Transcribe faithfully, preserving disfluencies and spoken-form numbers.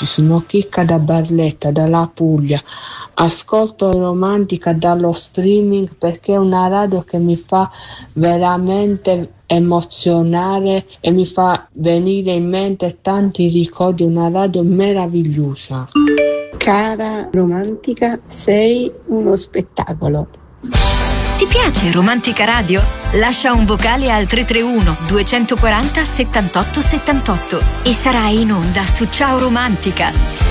tutti, sono Chicca da Barletta, dalla Puglia. Ascolto Romantica dallo streaming perché è una radio che mi fa veramente emozionare e mi fa venire in mente tanti ricordi, una radio meravigliosa. Cara Romantica, sei uno spettacolo. Ti piace Romantica Radio? Lascia un vocale al tre tre uno due quattro zero settantotto settantotto e sarai in onda su Ciao Romantica.